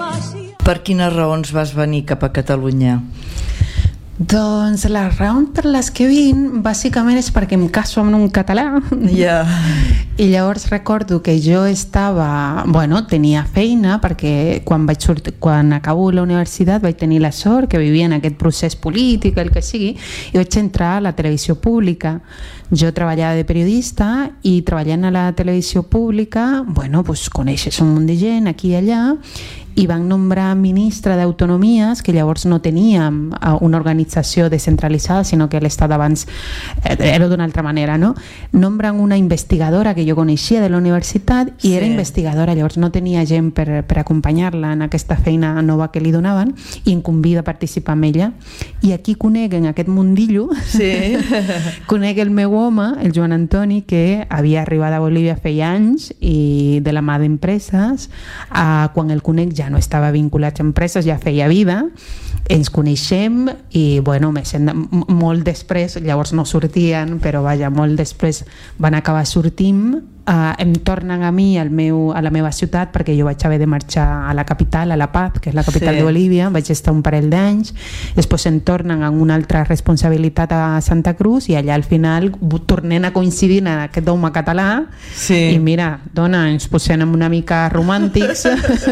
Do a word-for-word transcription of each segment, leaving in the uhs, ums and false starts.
Per quines raons vas venir cap a Catalunya? Doncs les raons per les que vinc bàsicament és perquè em caso amb un català. Yeah. I llavors recordo que jo estava, bueno, tenia feina perquè quan vaig sortir, quan acabo la universitat vaig tenir la sort que vivia en aquest procés polític, el que sigui, i vaig entrar a la televisió pública. Jo treballava de periodista i treballant a la televisió pública, bueno, pues coneixes un munt de gent aquí i allà, i van nombrar ministra d'Autonomies, que llavors no teníem una organització descentralitzada, sinó que l'Estat abans era d'una altra manera, no? Nombren una investigadora que jo coneixia de la universitat i sí. Era investigadora, llavors no tenia gent per, per acompanyar-la en aquesta feina nova que li donaven, i em convida a participar amb ella. I aquí conec, en aquest mundillo, sí. conec el meu home, el Joan Antoni, que havia arribat a Bolívia feia anys i de la mà d'empreses, eh, quan el conec ja no estava vinculat a empreses, ja feia vida, ens coneixem i bueno, molt després, llavors no sortien, però vaja, molt després van acabar sortint. Uh, em tornen a mi al meu, a la meva ciutat perquè jo vaig haver de marxar a la capital, a La Paz, que és la capital sí. de Bolívia, vaig estar un parell d'anys, després em tornen amb una altra responsabilitat a Santa Cruz i allà al final tornem a coincidir en aquest home català sí. i mira, dona, ens posem una mica romàntics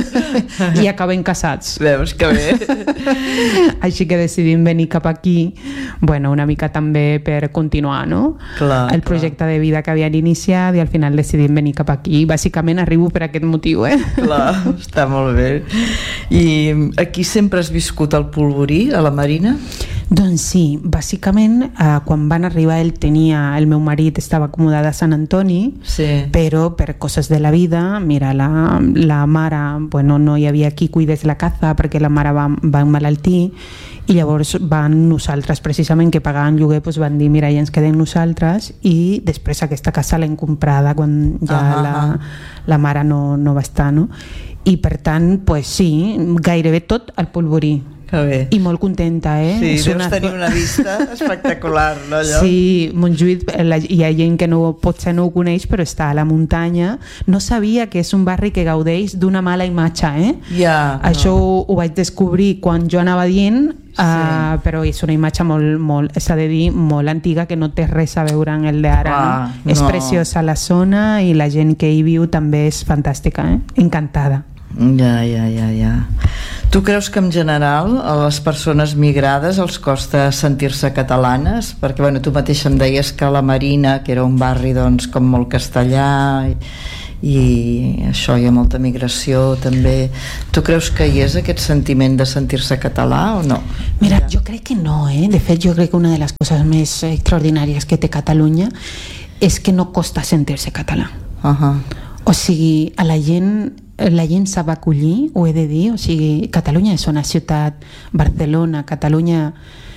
i acabem casats. Veus que bé. Així que decidim venir cap aquí, bueno, una mica també per continuar, no? Clar, el projecte clar. de vida que havien iniciat i al final decidim venir cap aquí. Bàsicament arribo per aquest motiu, eh? Clar, està molt bé. I aquí sempre has viscut al Polvorí, a la Marina? Doncs sí, bàsicament eh, quan van arribar ell tenia, el meu marit estava acomodat a Sant Antoni, sí. però per coses de la vida, mira, la, la mare, bueno, no hi havia qui cuidés la casa perquè la mare va, va emmalaltir i llavors van nosaltres precisament que pagaven lloguer, doncs van dir mira, ja ens quedem nosaltres, i després aquesta casa l'hem comprada quan ja uh-huh. la, la mare no, no va estar, no? I per tant, pues sí, gairebé tot al Polvorí. Que bé. I molt contenta, eh? Sí, deus una... tenir una vista espectacular, no, allò? Sí, Montjuïc, la, hi ha gent que no, potser no ho coneix, però està a la muntanya. No sabia que és un barri que gaudeix d'una mala imatge, eh? Ja, Això no. ho, ho vaig descobrir quan jo anava dient, sí. uh, però és una imatge molt, molt, s'ha de dir, molt antiga, que no té res a veure amb el d'ara. Ah, no? És no. preciosa la zona i la gent que hi viu també és fantàstica, eh? Encantada. Ja, ja, ja, ja. Tu creus que en general a les persones migrades els costa sentir-se catalanes? Perquè bueno, tu mateixa em deies que la Marina, que era un barri doncs, com molt castellà i, i això, hi ha molta migració també. Tu creus que hi és aquest sentiment de sentir-se català o no? Mira, jo crec que no, eh? De fet, jo crec que una de les coses més extraordinàries que té Catalunya és que no costa sentir-se català. Uh-huh. O sigui, a la gent la gent sap acollir, ho he de dir, o sigui, Catalunya és una ciutat, Barcelona, Catalunya,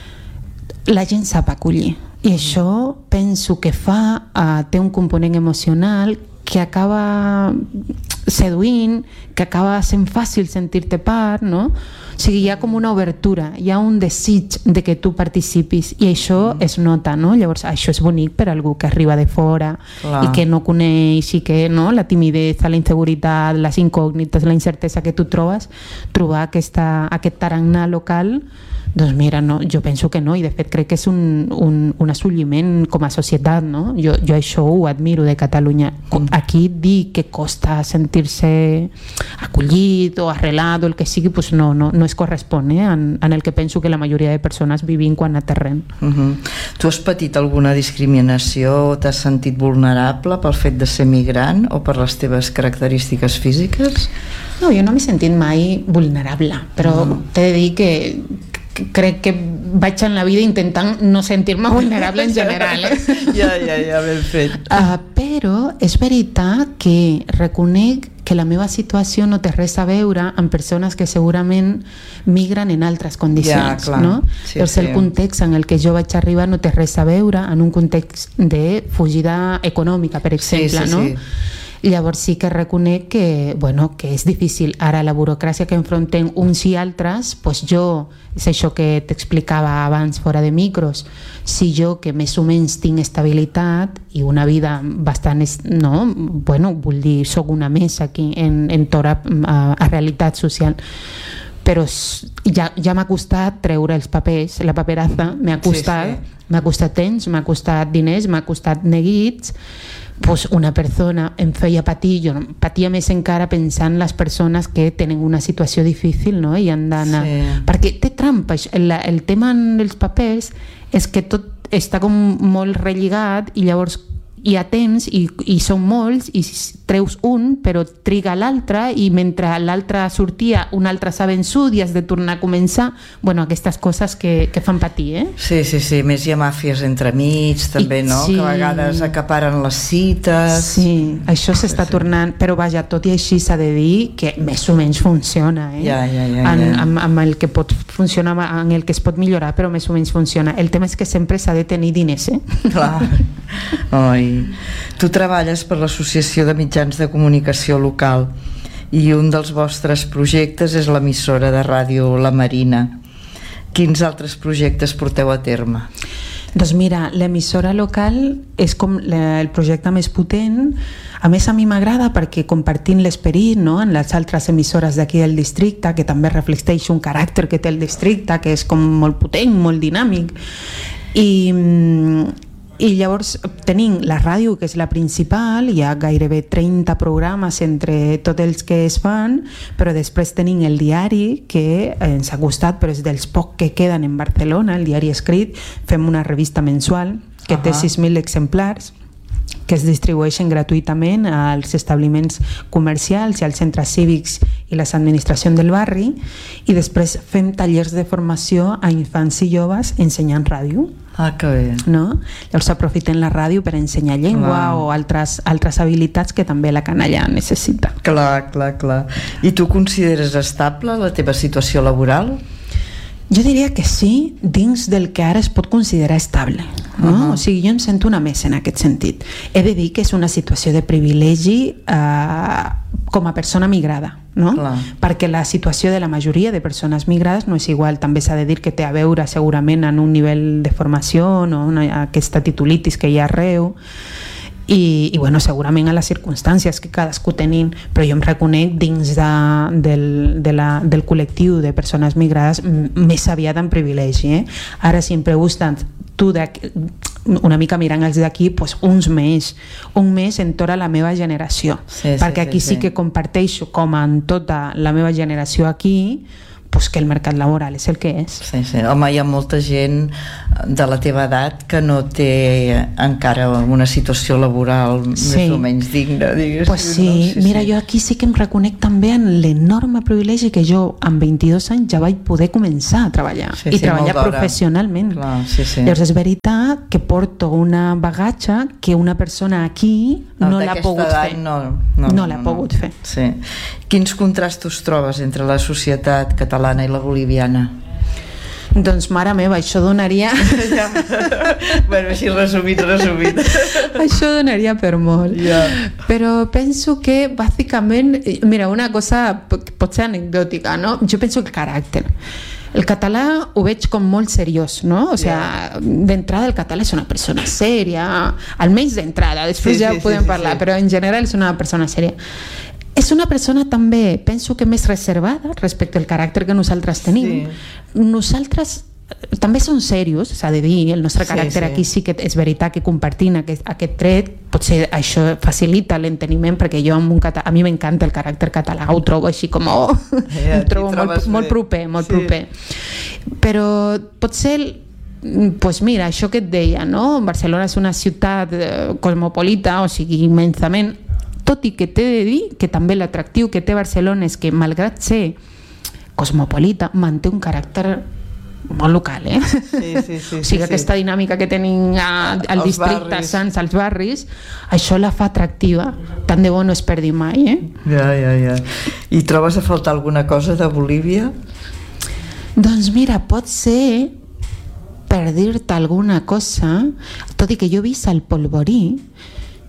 la gent sap acollir, i això penso que fa, uh, té un component emocional que acaba seduint, que acaba sent fàcil sentir-te part, no? O sigui, hi ha com una obertura, hi ha un desig de que tu participis i això mm. es nota, no? Llavors això és bonic per a algú que arriba de fora Clar. I que no coneix i que no? La timidesa, la inseguretat, les incògnites, la incertesa que tu trobes, trobar aquesta, aquest tarannà local, doncs mira, no, jo penso que no, i de fet crec que és un, un, un assoliment com a societat, no? Jo, jo això ho admiro de Catalunya. Aquí dir que costa sentir-se acollit o arrelat o el que sigui, pues no, no, no es correspon eh, en, en el que penso que la majoria de persones vivim quan aterrem. Uh-huh. Tu has patit alguna discriminació o t'has sentit vulnerable pel fet de ser migrant o per les teves característiques físiques? No, jo no m'he sentit mai vulnerable, però uh-huh. t'he de dir que crec que vaig en la vida intentant no sentir-me vulnerable en general, eh? Ja, ja, ja, ben fet. Uh, però és veritat que reconec que la meva situació no té res a veure amb persones que segurament migren en altres condicions, ja, no? Sí, doncs sí. El context en el que jo vaig arribar no té res a veure en un context de fugida econòmica, per exemple, sí, sí, no? Sí. Llavors sí que reconec que, bueno, que és difícil. Ara la burocràcia que enfrontem uns i altres, pues jo, és això que t'explicava abans fora de micros, si jo que més o menys tinc estabilitat i una vida bastant, no, bueno, vull dir, soc una més aquí en, en tota a, a realitat social, però ja, ja m'ha costat treure els papers, la paperassa, m'ha costat, sí, sí. m'ha costat temps, m'ha costat diners, m'ha costat neguits. Pues una persona em feia patir, jo patia més encara pensant en les persones que tenen una situació difícil, no? I han d'anar... Sí. Perquè té trampa, el, el tema dels papers és que tot està com molt relligat i llavors hi ha temps i, i són molts i treus un però triga l'altre i mentre l'altre sortia un altre s'ha vençut i has de tornar a començar. Bueno, aquestes coses que, que fan patir, eh? Sí, sí, sí, més hi ha màfies entremig també, I, no? Sí. Que a vegades acaparen les cites. Sí, això s'està sí. tornant, però vaja, tot i així s'ha de dir que més o menys funciona, eh? Ja, ja, ja, en, ja. Amb, amb el que pot funcionar, en el que es pot millorar, però més o menys funciona. El tema és que sempre s'ha de tenir diners, eh? Clar. Oi. Tu treballes per l'Associació de Mitjans de Comunicació Local i un dels vostres projectes és l'emissora de ràdio La Marina. Quins altres projectes porteu a terme? Doncs mira, l'emissora local és com el projecte més potent. A més, a mi m'agrada perquè compartint l'esperit, no?, en les altres emissores d'aquí del districte, que també reflecteix un caràcter que té el districte, que és com molt potent, molt dinàmic. I... I llavors tenim la ràdio, que és la principal, hi ha gairebé trenta programes entre tots els que es fan, però després tenim el diari, que ens ha costat, però és dels pocs que queden en Barcelona, el diari escrit. Fem una revista mensual que uh-huh. té sis mil exemplars, que es distribueixen gratuïtament als establiments comercials i als centres cívics i les administracions del barri, i després fem tallers de formació a infants i joves ensenyant ràdio. Ah, que bé. No? Llavors aprofitem la ràdio per ensenyar llengua wow. o altres, altres habilitats que també la canalla necessita. Clar, clar, clar. I tu consideres estable la teva situació laboral? Jo diria que sí, dins del que ara es pot considerar estable, no? Uh-huh. O sigui, jo em sento una més en aquest sentit. He de dir que és una situació de privilegi eh, com a persona migrada, no? Clar. Perquè la situació de la majoria de persones migrades no és igual. També s'ha de dir que té a veure segurament en un nivell de formació, no? Una, aquesta titulitis que hi ha arreu. I, i bueno, segurament a les circumstàncies que cadascú tenim, però jo em reconec dins de, del, de la, del col·lectiu de persones migrades més aviat en privilegi, eh? Ara si em pregunten tu una mica mirant els d'aquí, pues uns més un més en tota la meva generació, sí, perquè aquí sí, sí, sí que comparteixo com en tota la meva generació aquí, pues que el mercat laboral és el que és. Sí, sí. Home, hi ha molta gent de la teva edat que no té encara una situació laboral sí. més o menys digna, diguéssim. Pues sí. No? Sí, mira, sí. Jo aquí sí que em reconec també en l'enorme privilegi que jo amb vint-i-dos anys ja vaig poder començar a treballar sí, i sí, treballar professionalment. Clar, sí, sí. Llavors és veritat que porto una bagatge que una persona aquí no, no l'ha pogut fer. No, no, no l'ha no, pogut no. fer. Sí. Quins contrastos trobes entre la societat catalana i la boliviana? Doncs mare meva, això donaria... Ja. Bueno, així resumit, resumit. Això donaria per molt. Ja. Però penso que bàsicament, mira, una cosa pot ser anecdòtica, no? Jo penso que el caràcter. El català ho veig com molt seriós, no? O sigui, yeah. d'entrada el català és una persona sèria, almenys d'entrada, després sí, ja sí, podem sí, parlar, sí. Però en general és una persona sèria. És una persona també, penso que més reservada respecte al caràcter que nosaltres tenim. Sí. Nosaltres també som serios, s'ha de dir, el nostre caràcter sí, sí. aquí sí que és veritat que compartim aquest, aquest tret, potser això facilita l'enteniment, perquè jo amb un català, a mi m'encanta el caràcter català, ho trobo així com oh, ja, ho trobo molt, molt proper, molt sí. proper. Però potser pues mira, això que et deia, no? Barcelona és una ciutat cosmopolita, o sigui, immensament, tot i que t'he de dir que també l'atractiu que té Barcelona és que malgrat ser cosmopolita manté un caràcter molt local, eh? Sí, sí, sí, o sigui, sí, aquesta sí. dinàmica que tenim a, al districte, a Sants, als barris, això la fa atractiva. Tant de bo no es perdi mai, eh? Ja, ja, ja. I trobes a faltar alguna cosa de Bolívia? Doncs mira, pot ser, per dir-te alguna cosa, tot i que jo he vist el polvorí,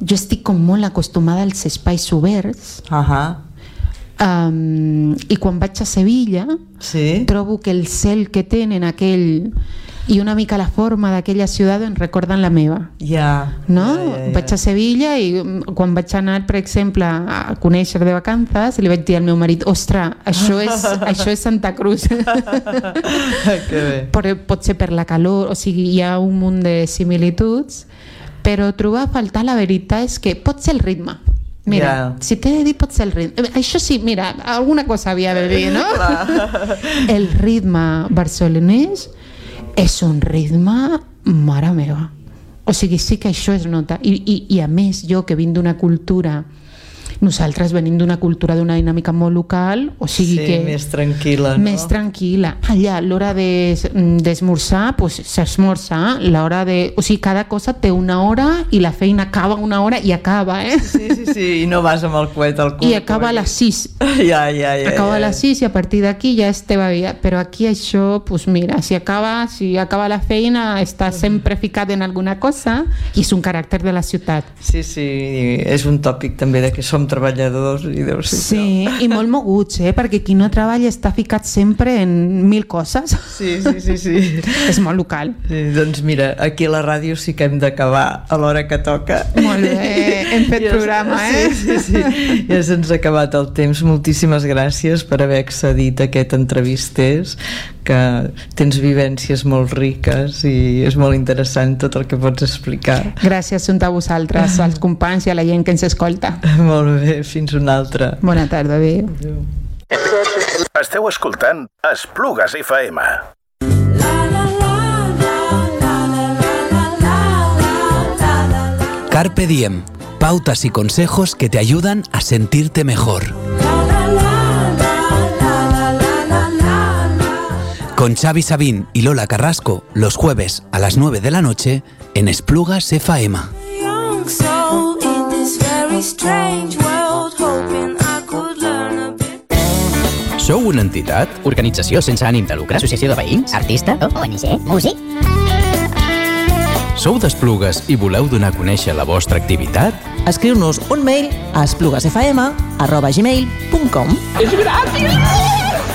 jo estic com molt acostumada als espais oberts. Uh-huh. Um, I quan vaig a Sevilla, sí. trobo que el cel que tenen aquell i una mica la forma d'aquella ciutat em recorden la meva. Yeah. No? Yeah, yeah, yeah. Vaig a Sevilla i quan vaig anar, per exemple, a conèixer de vacances, li vaig dir al meu marit, ostres, això és, això és Santa Cruz. Que bé. Però pot ser per la calor, o sigui, hi ha un munt de similituds, però trobar a faltar, la veritat és que pot ser el ritme. Mira, yeah. si t'he de dir pot ser el ritme. Això sí, mira, alguna cosa havia de dir, no? El ritme barcelonès és un ritme, mare meva. O sigui, sí que això es nota. I, i, i a més, jo que vinc d'una cultura, nosaltres venim d'una cultura, d'una dinàmica molt local, o sigui sí, que... més tranquil·la, no? Més tranquil·la. Allà, l'hora d'esmorzar, pues s'esmorza. L'hora de... O sigui, cada cosa té una hora i la feina acaba una hora i acaba, eh? Sí, sí, sí, i no vas amb el coet al cul. I acaba a les sis. Ja, ja, ja. Acaba ja. a les sis i a partir d'aquí ja és teva vida. Però aquí això, pues mira, si acaba, si acaba la feina, està sempre ficat en alguna cosa i és un caràcter de la ciutat. Sí, sí, és un tòpic també de que som treballadors i deu ser sí, això. I molt moguts, eh? Perquè qui no treballa està ficat sempre en mil coses. Sí, sí, sí, sí. És molt local. Sí, doncs mira, aquí a la ràdio sí que hem d'acabar a l'hora que toca. Molt bé, hem fet ja, programa, eh? Sí, sí, sí. Ja se'ns ha acabat el temps. Moltíssimes gràcies per haver accedit a aquest entrevisters, que tens vivències molt riques i és molt interessant tot el que pots explicar. Gràcies a vosaltres, als companys i a la gent que ens escolta. Molt bé, fins una altra. Bona tarda, adéu. Adéu. Esteu escoltant Esplugues F M. Carpe Diem, pautas y consejos que te ayudan a sentirte mejor. Con Xavi Sabín y Lola Carrasco, los jueves a las nueve de la noche en Esplugas F M. Sou una entitat? Organització sense ànim de lucre? Associació de veïns? Artista? O N G? Músic? Sou d'Esplugues i voleu donar a conèixer la vostra activitat? Escriu-nos un mail a espluguesfm arroba gmail punt com. És gràcies!